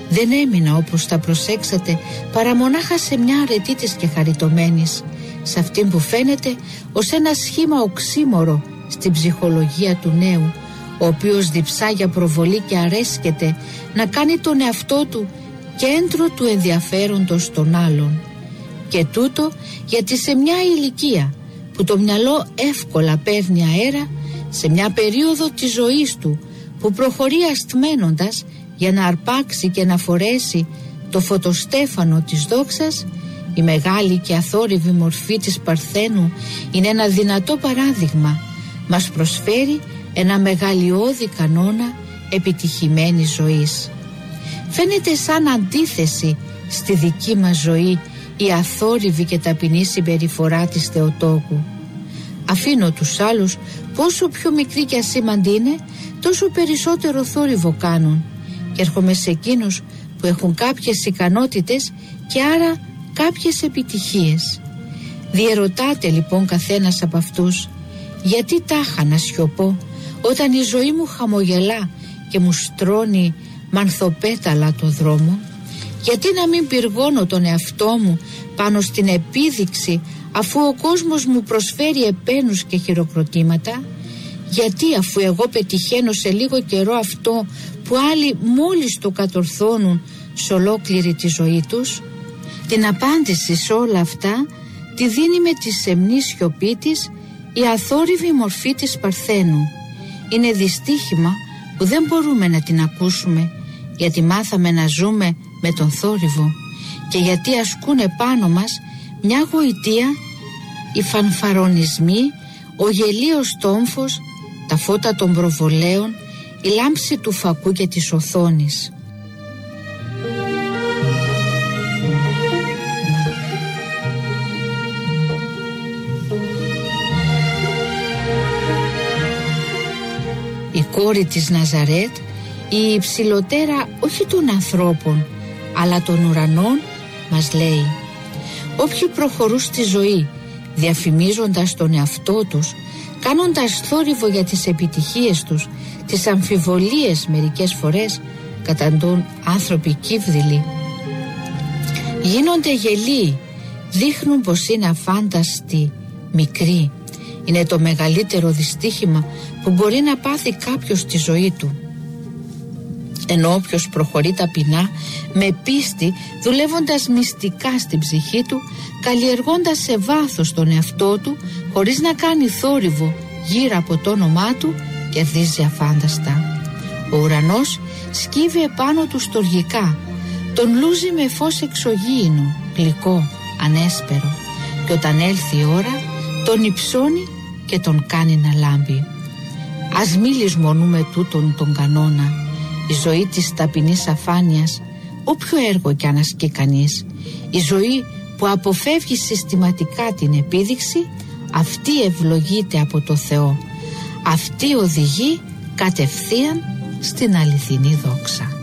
Δεν έμεινα, όπως θα προσέξατε, παρά μονάχα σε μια αρετή της και χαριτωμένης, σε αυτήν που φαίνεται ως ένα σχήμα οξύμορο στην ψυχολογία του νέου, ο οποίος διψά για προβολή και αρέσκεται να κάνει τον εαυτό του κέντρο του ενδιαφέροντος των άλλων. Και τούτο γιατί σε μια ηλικία που το μυαλό εύκολα παίρνει αέρα, σε μια περίοδο της ζωής του που προχωρεί αστμένοντας για να αρπάξει και να φορέσει το φωτοστέφανο της δόξας, η μεγάλη και αθόρυβη μορφή της Παρθένου είναι ένα δυνατό παράδειγμα. Μας προσφέρει ένα μεγαλειώδη κανόνα επιτυχημένης ζωής. Φαίνεται σαν αντίθεση στη δική μας ζωή η αθόρυβη και ταπεινή συμπεριφορά της Θεοτόκου. Αφήνω τους άλλους, πόσο πιο μικροί και ασήμαντοι είναι, τόσο περισσότερο θόρυβο κάνουν, και έρχομαι σε εκείνους που έχουν κάποιες ικανότητες και άρα κάποιες επιτυχίες. Διερωτάτε λοιπόν καθένας από αυτούς, γιατί τάχα να σιωπώ όταν η ζωή μου χαμογελά και μου στρώνει μανθοπέταλα το δρόμο? Γιατί να μην πυργώνω τον εαυτό μου πάνω στην επίδειξη, αφού ο κόσμος μου προσφέρει επένους και χειροκροτήματα? Γιατί, αφού εγώ πετυχαίνω σε λίγο καιρό αυτό που άλλοι μόλις το κατορθώνουν σε ολόκληρη τη ζωή τους? Την απάντηση σε όλα αυτά τη δίνει με τη σεμνή σιωπή της η αθόρυβη μορφή της Παρθένου. Είναι δυστύχημα που δεν μπορούμε να την ακούσουμε, γιατί μάθαμε να ζούμε με τον θόρυβο και γιατί ασκούνε πάνω μας μια γοητεία οι φανφαρονισμοί, ο γελίος τόμφος, τα φώτα των προβολέων, η λάμψη του φακού και της οθόνης. Η κόρη της Ναζαρέτ, η υψηλοτέρα όχι των ανθρώπων αλλά των ουρανών, μας λέει: όποιοι προχωρούν στη ζωή διαφημίζοντας τον εαυτό τους, κάνοντας θόρυβο για τις επιτυχίες τους, τις αμφιβολίες μερικές φορές, καταντούν άνθρωποι κύβδηλοι. Γίνονται γελοί, δείχνουν πως είναι αφάνταστοι, μικροί. Είναι το μεγαλύτερο δυστύχημα που μπορεί να πάθει κάποιος στη ζωή του. Ενώ όποιος προχωρεί ταπεινά, με πίστη, δουλεύοντας μυστικά στην ψυχή του, καλλιεργώντας σε βάθος τον εαυτό του, χωρίς να κάνει θόρυβο γύρω από το όνομά του, κερδίζει αφάνταστα. Ο ουρανός σκύβει επάνω του στοργικά, τον λούζει με φως εξωγήινο, γλυκό, ανέσπερο, και όταν έλθει η ώρα τον υψώνει και τον κάνει να λάμπει. Ας μη λησμονούμε τούτον τον κανόνα. Η ζωή της ταπεινής αφάνειας, όποιο έργο κι αν ασκεί κανείς, η ζωή που αποφεύγει συστηματικά την επίδειξη, αυτή ευλογείται από το Θεό. Αυτή οδηγεί κατευθείαν στην αληθινή δόξα.